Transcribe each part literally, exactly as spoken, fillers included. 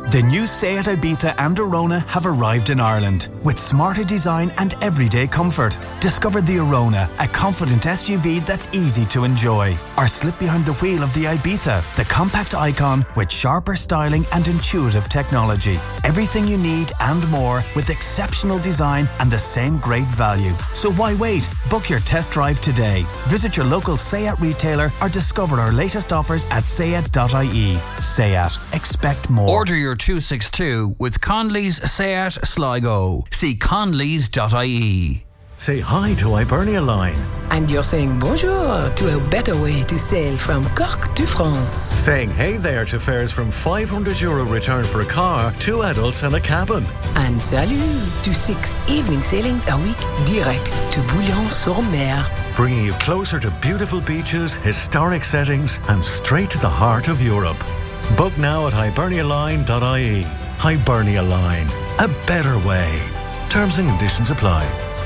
The new Seat Ibiza and Arona have arrived in Ireland with smarter design and everyday comfort. Discover the Arona, a confident S U V that's easy to enjoy. Or slip behind the wheel of the Ibiza, the compact icon with sharper styling and intuitive technology. Everything you need and more with exceptional design and the same great value. So why wait? Book your test drive today. Visit your local Seat retailer or discover our latest offers at seat dot I E. Seat. Expect more. Order your two sixty-two with Conley's Seat Sligo. See conleys dot I E. Say hi to Hibernia Line. And you're saying bonjour to a better way to sail from Cork to France. Saying hey there to fares from five hundred euro return for a car, two adults and a cabin. And salut to six evening sailings a week direct to Bouillon-sur-Mer. Bringing you closer to beautiful beaches, historic settings and straight to the heart of Europe. Book now at hibernia line dot I E. Hibernia Line. A better way. Terms and conditions apply.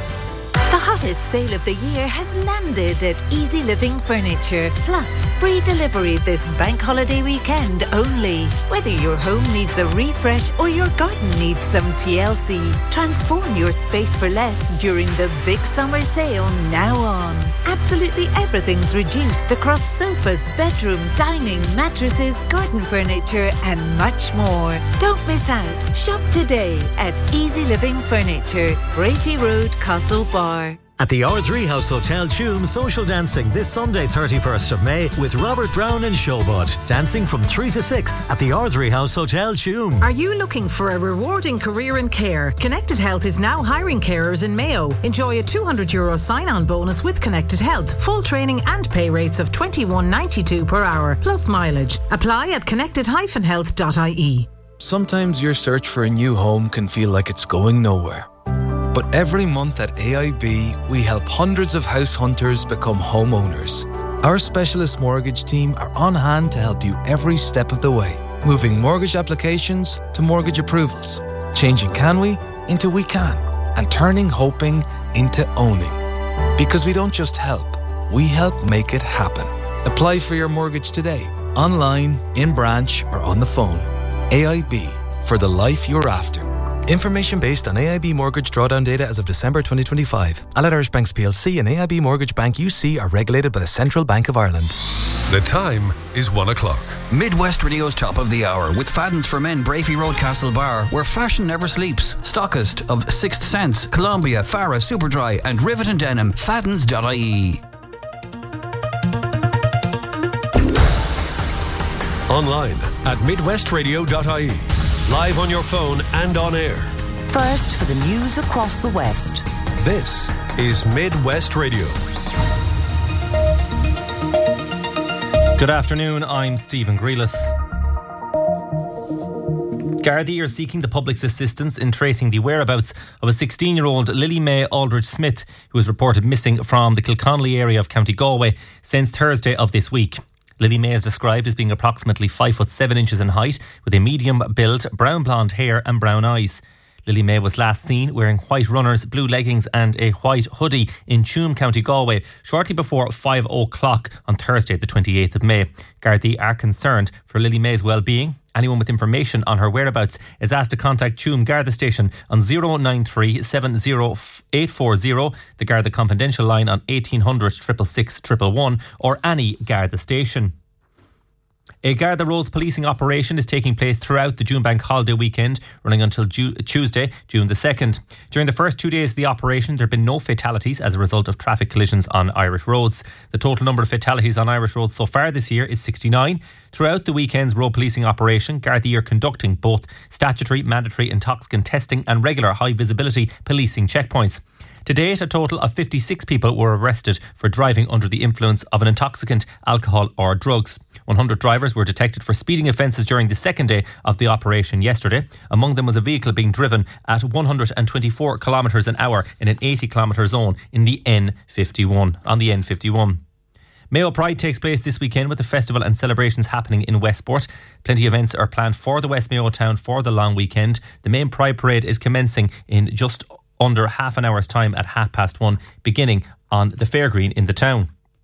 The hottest sale of the year has landed at Easy Living Furniture. Plus, free delivery this bank holiday weekend only. Whether your home needs a refresh or your garden needs some T L C, transform your space for less during the big summer sale now on. Absolutely everything's reduced across sofas, bedroom, dining, mattresses, garden furniture and much more. Don't miss out. Shop today at Easy Living Furniture, Brafey Road, Castle Bar. At the R three House Hotel Tuam, social dancing this Sunday thirty-first of May with Robert Brown and Showbud. Dancing from three to six at the R three House Hotel Tuam. Are you looking for a rewarding career in care? Connected Health is now hiring carers in Mayo. Enjoy a two hundred euro sign-on bonus with Connected Health. Full training and pay rates of twenty-one ninety-two per hour plus mileage. Apply at connected dash health dot I E. Sometimes your search for a new home can feel like it's going nowhere. But every month at A I B, we help hundreds of house hunters become homeowners. Our specialist mortgage team are on hand to help you every step of the way, moving mortgage applications to mortgage approvals, changing can we into we can, and turning hoping into owning. Because we don't just help, we help make it happen. Apply for your mortgage today, online, in branch, or on the phone. A I B, for the life you're after. Information based on A I B mortgage drawdown data as of December twenty twenty-five. Allied Irish Banks P L C and A I B Mortgage Bank U C are regulated by the Central Bank of Ireland. The time is one o'clock. Midwest Radio's top of the hour with Fadden's for Men, Brafey Road, Castle Bar, where fashion never sleeps. Stockist of Sixth Sense, Columbia, Farah, Superdry, and Rivet and Denim. Faddens dot I E. Online at midwest radio dot I E. Live on your phone and on air. First for the news across the West. This is Midwest Radio. Good afternoon, I'm Stephen Grealis. Gardaí are seeking the public's assistance in tracing the whereabouts of a sixteen-year-old Lily May Aldridge Smith, who was reported missing from the Kilconnelly area of County Galway since Thursday of this week. Lily May is described as being approximately five foot seven inches in height, with a medium build, brown blonde hair and brown eyes. Lily May was last seen wearing white runners, blue leggings and a white hoodie in Tuam, County Galway, shortly before five o'clock on Thursday the twenty-eighth of May. Gardaí are concerned for Lily May's well-being. Anyone with information on her whereabouts is asked to contact Tuam Garda Station on zero nine three seven zero eight four zero, the Garda Confidential line on eighteen hundred six six six one one one, or any Garda station. A Garda Roads policing operation is taking place throughout the June Bank holiday weekend, running until Ju- Tuesday, June the second. During the first two days of the operation, there have been no fatalities as a result of traffic collisions on Irish roads. The total number of fatalities on Irish roads so far this year is sixty-nine. Throughout the weekend's road policing operation, Gardaí are conducting both statutory, mandatory intoxicant testing and regular high visibility policing checkpoints. To date, a total of fifty-six people were arrested for driving under the influence of an intoxicant, alcohol or drugs. one hundred drivers were detected for speeding offences during the second day of the operation yesterday. Among them was a vehicle being driven at one hundred twenty-four kilometres an hour in an eighty kilometre zone in the N fifty-one, on the N fifty-one. Mayo Pride takes place this weekend with the festival and celebrations happening in Westport. Plenty of events are planned for the West Mayo town for the long weekend. The main Pride parade is commencing in just under half an hour's time at half past one, beginning on the Fairgreen in the town.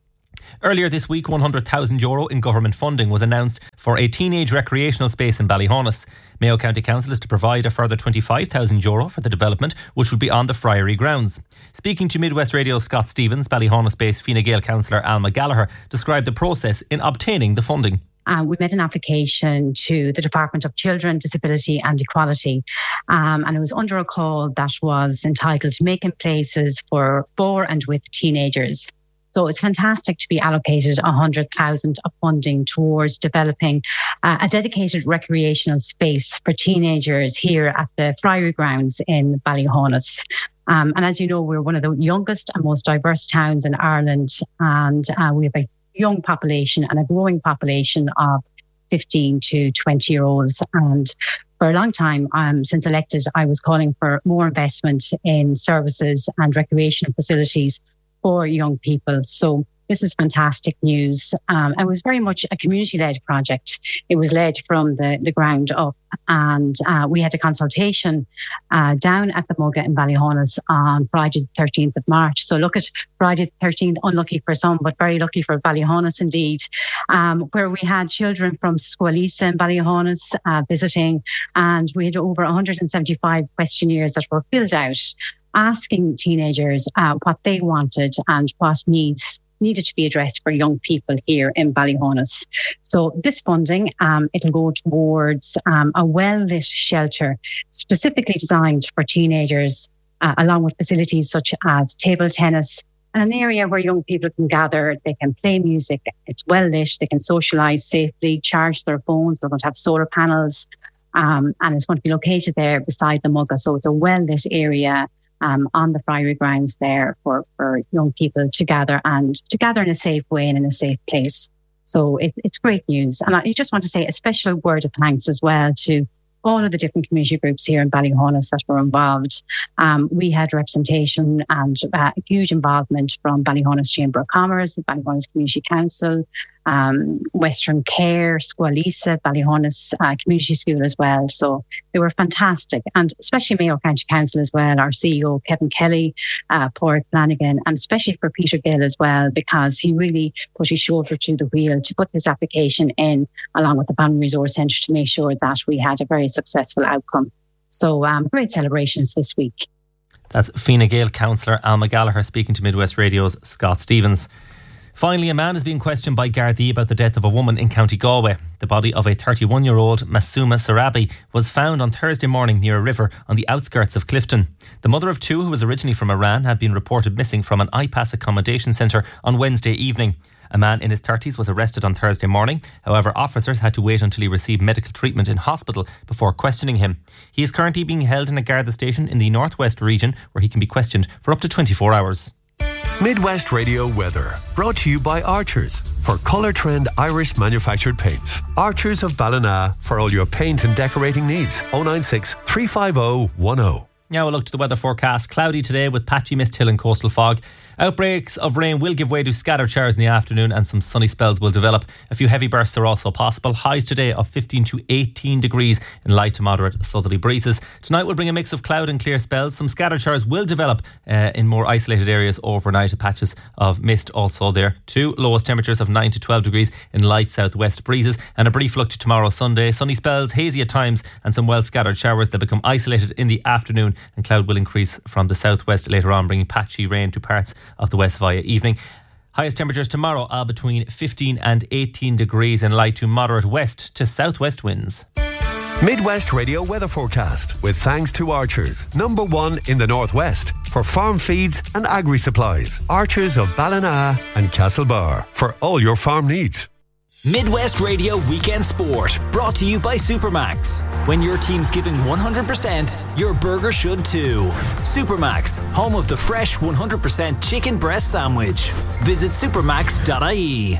Earlier this week, one hundred thousand euro in government funding was announced for a teenage recreational space in Ballyhonus. Mayo County Council is to provide a further twenty-five thousand euro for the development, which will be on the Friary grounds. Speaking to Midwest Radio's Scott Stevens, Ballyhonus-based Fine Gael councillor Alma Gallagher described the process in obtaining the funding. Uh, we made an application to the Department of Children, Disability and Equality, um, and it was under a call that was entitled Making Places for for and with Teenagers. So it's fantastic to be allocated one hundred thousand of funding towards developing uh, a dedicated recreational space for teenagers here at the Friary Grounds in Ballyhonus. Um, and as you know, we're one of the youngest and most diverse towns in Ireland, and uh, we have a young population and a growing population of fifteen to twenty year olds. And for a long time, um, since elected, I was calling for more investment in services and recreational facilities for young people. So this is fantastic news. Um, it was very much a community-led project. It was led from the, the ground up, and uh, we had a consultation uh, down at the Mugga in Ballyhonus on Friday the thirteenth of March. So look at Friday the thirteenth, unlucky for some, but very lucky for Ballyhonus indeed, um, where we had children from Squalisa in Ballyhonus uh, visiting, and we had over one hundred seventy-five questionnaires that were filled out, asking teenagers uh, what they wanted and what needs needed to be addressed for young people here in Ballyhonus. So this funding, um, it'll go towards um, a well-lit shelter specifically designed for teenagers, uh, along with facilities such as table tennis, and an area where young people can gather, they can play music, it's well-lit, they can socialise safely, charge their phones, we're going to have solar panels, um, and it's going to be located there beside the Mugga. So it's a well-lit area Um, on the Friary grounds there for, for young people to gather and to gather in a safe way and in a safe place. So it, it's great news. And I just want to say a special word of thanks as well to all of the different community groups here in Ballyhonus that were involved. Um, we had representation and uh, huge involvement from Ballyhonus Chamber of Commerce, Ballyhonus Community Council, um, Western Care, Squalisa, Ballyhonus uh, Community School as well. So they were fantastic, and especially Mayo County Council as well, our C E O Kevin Kelly, uh, Paul Flanagan, and especially for Peter Gill as well, because he really put his shoulder to the wheel to put this application in along with the Family Resource Centre to make sure that we had a very successful outcome. So um, great celebrations this week. That's Fine Gael councillor Alma Gallagher speaking to Midwest Radio's Scott Stevens. Finally, a man is being questioned by Gardaí about the death of a woman in County Galway. The body of a thirty-one-year-old Masuma Sarabi was found on Thursday morning near a river on the outskirts of Clifton. The mother of two, who was originally from Iran, had been reported missing from an I PAS accommodation centre on Wednesday evening. A man in his thirties was arrested on Thursday morning. However, officers had to wait until he received medical treatment in hospital before questioning him. He is currently being held in a Garda station in the northwest region, where he can be questioned for up to twenty-four hours. Midwest Radio weather, brought to you by Archers for Colour Trend Irish manufactured paints. Archers of Ballina for all your paint and decorating needs. oh nine six, three five oh, one oh. Now we'll look to the weather forecast. Cloudy today with patchy mist, hill and coastal fog. Outbreaks of rain will give way to scattered showers in the afternoon, and some sunny spells will develop. A few heavy bursts are also possible. Highs today of fifteen to eighteen degrees in light to moderate southerly breezes. Tonight will bring a mix of cloud and clear spells. Some scattered showers will develop uh, in more isolated areas overnight. Patches of mist also there too. Lowest temperatures of nine to twelve degrees in light southwest breezes, and a brief look to tomorrow Sunday. Sunny spells, hazy at times, and some well scattered showers that become isolated in the afternoon, and cloud will increase from the southwest later on, bringing patchy rain to parts of the west via evening. Highest temperatures tomorrow are between fifteen and eighteen degrees in light to moderate west to southwest winds. Midwest Radio weather forecast with thanks to Archers, number one in the northwest for farm feeds and agri supplies. Archers of Ballina and Castlebar for all your farm needs. Midwest Radio Weekend Sport, brought to you by Supermax. When your team's giving one hundred percent, your burger should too. Supermax, home of the fresh one hundred percent chicken breast sandwich. Visit supermax dot I E.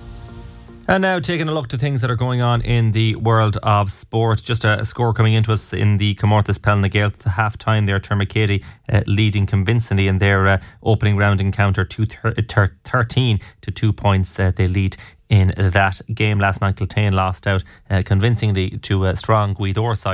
And now taking a look to things that are going on in the world of sport. Just a score coming into us in the Comortas Pelna Gael at half time there. Termacady uh, leading convincingly in their uh, opening round encounter, two thir- thir- thirteen to two points. Uh, they lead in that game. Last night Kiltane lost out uh, convincingly to a strong Guidor side.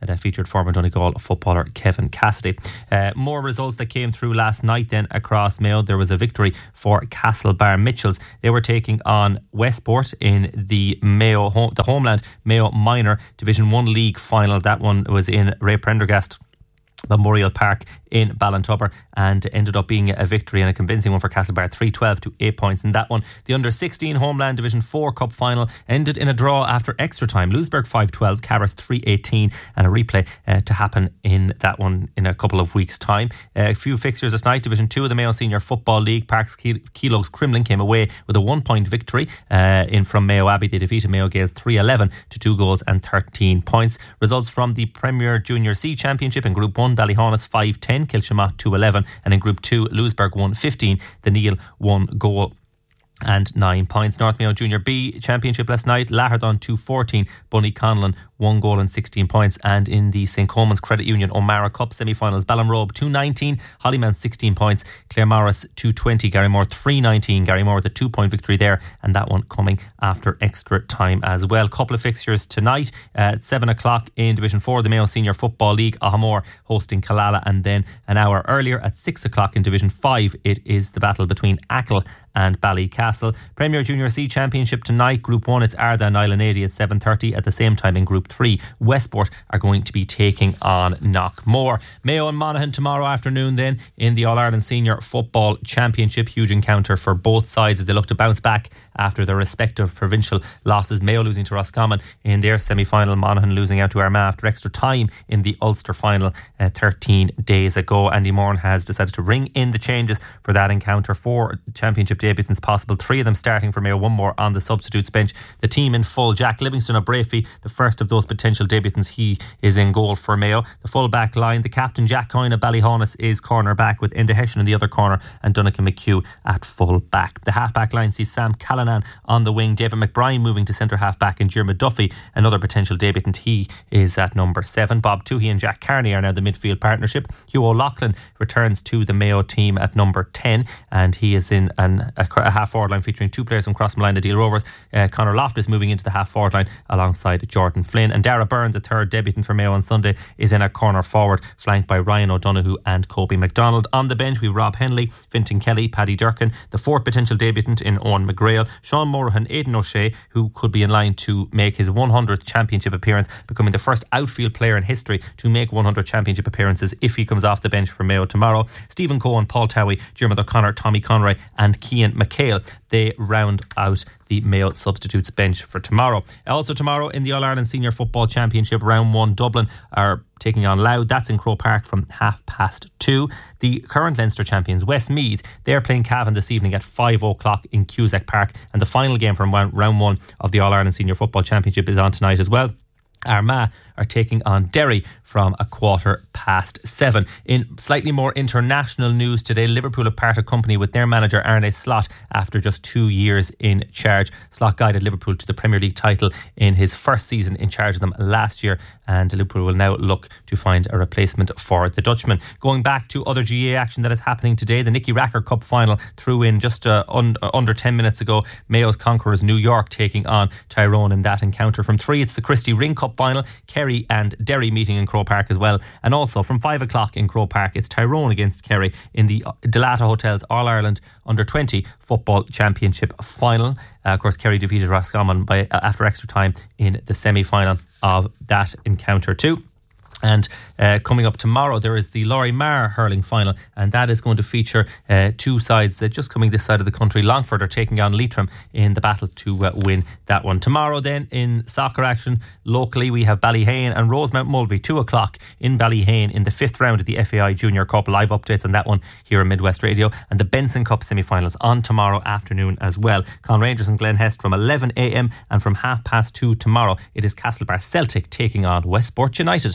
and that featured former Donegal footballer Kevin Cassidy. Uh, more results that came through last night then across Mayo. There was a victory for Castlebar Mitchells. They were taking on Westport in the Mayo home, the Homeland Mayo Minor Division one League final. That one was in Ray Prendergast Memorial Park in Ballintubber, and ended up being a victory and a convincing one for Castlebar, three twelve to eight points in that one. The under sixteen Homeland Division four Cup final ended in a draw after extra time. Louisburg five twelve, Carris three eighteen, and a replay uh, to happen in that one in a couple of weeks' time. Uh, a few fixtures this night. Division two of the Mayo Senior Football League, Parks Keelogs Crimlin came away with a one point victory uh, in from Mayo Abbey. They defeated Mayo Gales three eleven to two goals and thirteen points. Results from the Premier Junior C Championship in Group one, Ballyhaunis five ten, Kilshamot two eleven, and in Group two, Louisburg one fifteen, the Neil one goal and nine points. North Mayo Junior B Championship last night, Lahardon two fourteen, Bunny Conlon one goal and sixteen points. And in the Saint Coleman's Credit Union O'Mara Cup semi-finals, Ballinrobe two nineteen, Hollyman sixteen points, Clare Morris two twenty, Garrymore three nineteen. Garrymore with a two point victory there, and that one coming after extra time as well. Couple of fixtures tonight at seven o'clock in Division four, the Mayo Senior Football League, Ahamore hosting Killala, and then an hour earlier at six o'clock in Division five, it is the battle between Achill and Ballycastle. Premier Junior C Championship tonight, Group one, it's Arda and Island eighty at seven thirty. At the same time in Group three, Westport are going to be taking on Knockmore. Mayo and Monaghan tomorrow afternoon then in the All-Ireland Senior Football Championship. Huge encounter for both sides as they look to bounce back after their respective provincial losses. Mayo losing to Roscommon in their semi-final, Monaghan losing out to Armagh after extra time in the Ulster final uh, thirteen days ago. Andy Moran has decided to ring in the changes for that encounter. Four championship debutants possible, three of them starting for Mayo, one more on the substitutes bench. The team in full: Jack Livingston of Brafey, the first of those potential debutants, he is in goal for Mayo. The full back line, the captain Jack Coyne of Ballyhaunis is corner back, with Enda Hession in the other corner and Donnacha McHugh at full back. The half back line sees Sam Callanan on the wing, David McBride moving to centre half back, and Jeremy Duffy, another potential debutant, he is at number seven. Bob Toohey and Jack Carney are now the midfield partnership. Hugh O'Loughlin returns to the Mayo team at number ten, and he is in an, a, a half forward line featuring two players from Crossmline, the Deal Rovers. uh, Conor Loftus moving into the half forward line alongside Jordan Flynn, and Dara Byrne, the third debutant for Mayo on Sunday, is in a corner forward flanked by Ryan O'Donoghue and Kobe McDonald. On the bench we've Rob Henley, Fintan Kelly, Paddy Durkin, the fourth potential debutant in Owen McGrail, Sean Morahan, Aidan O'Shea, who could be in line to make his one hundredth championship appearance, becoming the first outfield player in history to make one hundred championship appearances if he comes off the bench for Mayo tomorrow. Stephen Cohen, Paul Towie, Diarmuid O'Connor, Tommy Conroy and Cian McHale, they round out the Mayo substitutes bench for tomorrow. Also tomorrow in the All-Ireland Senior Football Championship, round one, Dublin are taking on Louth. That's in Croke Park from half past two. The current Leinster champions, Westmeath, they're playing Cavan this evening at five o'clock in Cusack Park, and the final game from round one of the All-Ireland Senior Football Championship is on tonight as well. Armagh are taking on Derry from a quarter past seven. In slightly more international news today, Liverpool have parted company with their manager Arne Slot after just two years in charge. Slot guided Liverpool to the Premier League title in his first season in charge of them last year, and Liverpool will now look to find a replacement for the Dutchman. Going back to other G A A action that is happening today, the Nicky Racker Cup final threw in just uh, un- under ten minutes ago. Mayo's conquerors New York taking on Tyrone in that encounter. From three, it's the Christie Ring Cup final, Kerry and Derry meeting in Croke Park as well. And also from five o'clock in Croke Park, it's Tyrone against Kerry in the Delata Hotels All-Ireland Under twenty Football Championship final. Uh, of course, Kerry defeated Roscommon by, uh, after extra time in the semi-final of that encounter too. And uh, coming up tomorrow, there is the Laurie Marr hurling final, and that is going to feature uh, two sides uh, just coming this side of the country. Longford are taking on Leitrim in the battle to uh, win that one. Tomorrow then in soccer action locally, we have Ballyhane and Rosemount Mulvey, two o'clock in Ballyhane in the fifth round of the F A I Junior Cup. Live updates on that one here on Midwest Radio. And the Benson Cup semi-finals on tomorrow afternoon as well. Con Rangers and Glen Hest from eleven a.m. and from half past two tomorrow, it is Castlebar Celtic taking on Westport United.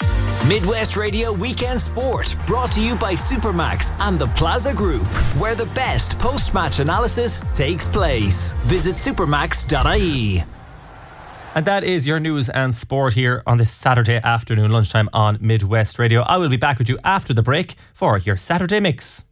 Midwest Radio Weekend Sport, brought to you by Supermax and the Plaza Group, where the best post-match analysis takes place. Visit supermax dot I E. And that is your news and sport here on this Saturday afternoon, lunchtime on Midwest Radio. I will be back with you after the break for your Saturday Mix.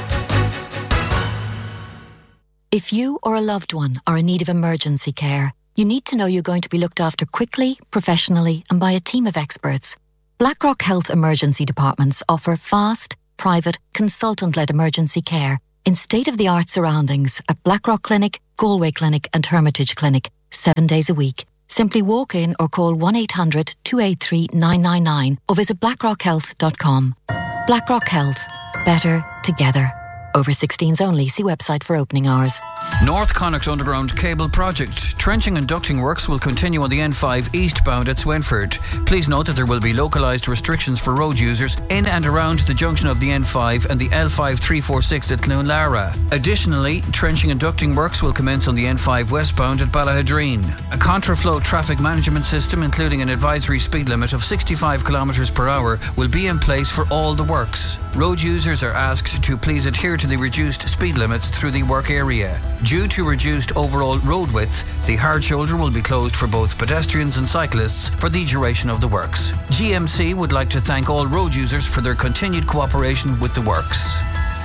If you or a loved one are in need of emergency care, you need to know you're going to be looked after quickly, professionally, and by a team of experts. BlackRock Health Emergency Departments offer fast, private, consultant-led emergency care in state-of-the-art surroundings at BlackRock Clinic, Galway Clinic and Hermitage Clinic, seven days a week. Simply walk in or call one eight hundred two eight three nine nine nine or visit blackrock health dot com. BlackRock Health. Better together. Over sixteens only. See website for opening hours. North Connacht Underground Cable Project. Trenching and ducting works will continue on the N five eastbound at Swinford. Please note that there will be localised restrictions for road users in and around the junction of the N five and the L five three forty-six at Cloonlara. Additionally, trenching and ducting works will commence on the N five westbound at Ballahadreen. A contraflow traffic management system, including an advisory speed limit of sixty-five kilometres per hour, will be in place for all the works. Road users are asked to please adhere to the reduced speed limits through the work area. Due to reduced overall road width, the hard shoulder will be closed for both pedestrians and cyclists for the duration of the works. G M C would like to thank all road users for their continued cooperation with the works.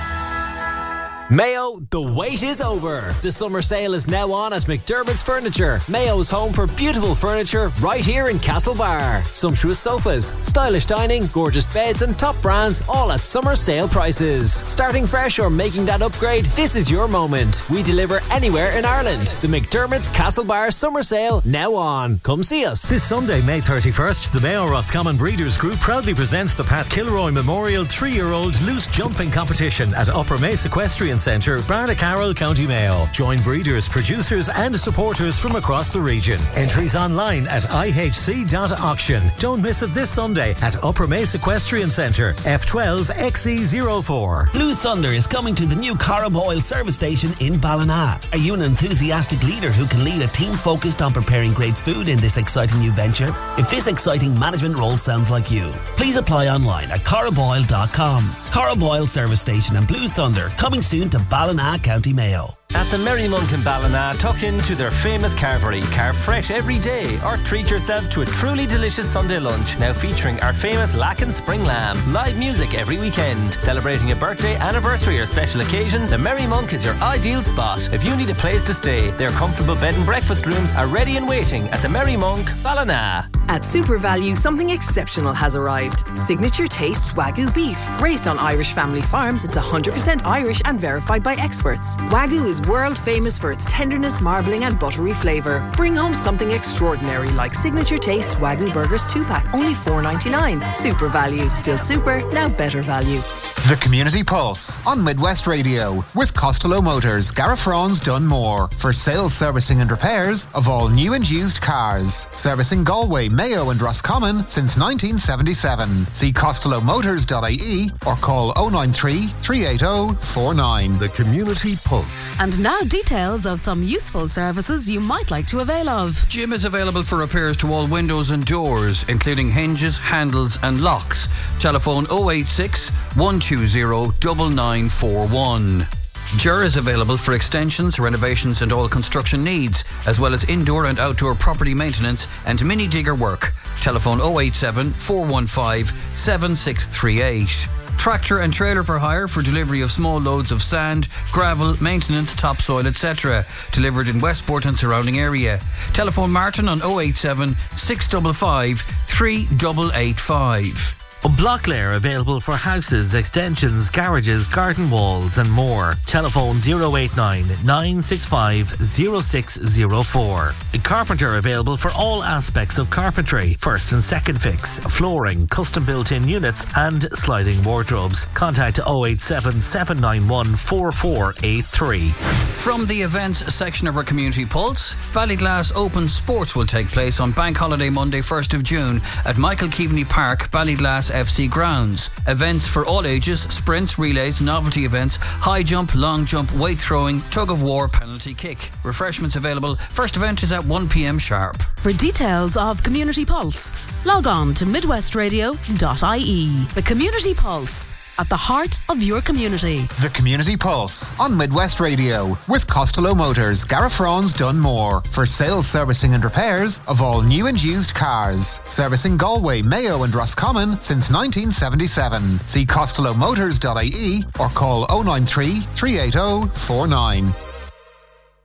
Mayo, the wait is over. The summer sale is now on at McDermott's Furniture. Mayo's home for beautiful furniture right here in Castlebar. Sumptuous sofas, stylish dining, gorgeous beds and top brands, all at summer sale prices. Starting fresh or making that upgrade, this is your moment. We deliver anywhere in Ireland. The McDermott's Castlebar summer sale now on. Come see us. This Sunday, May thirty-first, the Mayo Roscommon Breeders Group proudly presents the Pat Kilroy Memorial three-year-old loose jumping competition at Upper Mace Equestrian Centre, Barnacarroll, County Mayo. Join breeders, producers and supporters from across the region. Entries online at I H C dot auction. Don't miss it this Sunday at Upper Mace Equestrian Centre, F twelve X E zero four. Blue Thunder is coming to the new Corrib Oil service station in Ballina. Are you an enthusiastic leader who can lead a team focused on preparing great food in this exciting new venture? If this exciting management role sounds like you, please apply online at corrib oil dot com. Corrib Oil service station and Blue Thunder coming soon to Ballina, County Mayo. At the Merry Monk in Ballina, tuck into their famous carvery. Carve fresh every day or treat yourself to a truly delicious Sunday lunch, now featuring our famous Lacken Spring Lamb. Live music every weekend. Celebrating a birthday, anniversary or special occasion, the Merry Monk is your ideal spot. If you need a place to stay, their comfortable bed and breakfast rooms are ready and waiting at the Merry Monk, Ballina. At Super Value, something exceptional has arrived. Signature Taste Wagyu beef. Raised on Irish family farms, it's one hundred percent Irish and verified by experts. Wagyu is world famous for its tenderness, marbling and buttery flavour. Bring home something extraordinary like Signature Taste Wagyu Burgers two pack, only four ninety-nine. Super Value. Still super, now better value. The Community Pulse on Midwest Radio with Costello Motors, Garafrons Dunmore for sales, servicing and repairs of all new and used cars. Servicing Galway, Mayo and Roscommon since nineteen seventy-seven. See costello motors dot I E or call oh nine three, three eight oh, four nine. The Community Pulse. And now details of some useful services you might like to avail of. Jim is available for repairs to all windows and doors, including hinges, handles and locks. Telephone oh eight six, one two zero, nine nine four one. Ger is available for extensions, renovations and all construction needs, as well as indoor and outdoor property maintenance and mini digger work. Telephone oh eight seven, four one five, seven six three eight. Tractor and trailer for hire for delivery of small loads of sand, gravel, maintenance, topsoil, et cetera. Delivered in Westport and surrounding area. Telephone Martin on oh eight seven, six five five, three eight eight five. Blocklair available for houses, extensions, garages, garden walls and more. Telephone oh eight nine, nine six five, oh six oh four. Carpenter available for all aspects of carpentry. First and second fix, flooring, custom built-in units and sliding wardrobes. Contact oh eight seven, seven nine one, four four eight three. From the events section of our Community Pulse, Ballyglass Open Sports will take place on Bank Holiday Monday first of June at Michael Keaveney Park, Ballyglass F C grounds. Events for all ages, sprints, relays, novelty events, high jump, long jump, weight throwing, tug of war, penalty kick. Refreshments available. First event is at one p.m. sharp. For details of Community Pulse, log on to midwest radio dot I E. The Community Pulse, at the heart of your community. The Community Pulse on Midwest Radio with Costello Motors, Garafrons Dunmore for sales, servicing and repairs of all new and used cars. Servicing Galway, Mayo and Roscommon since nineteen seventy-seven. See costello motors dot I E or call oh nine three, three eight oh, four nine.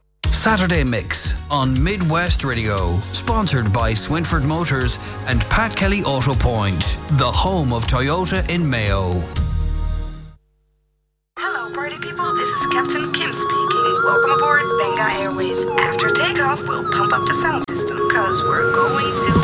Saturday Mix on Midwest Radio. Sponsored by Swinford Motors and Pat Kelly Auto Point, the home of Toyota in Mayo. Hello, party people. This is Captain Kim speaking. Welcome aboard Benga Airways. After takeoff, we'll pump up the sound system because we're going to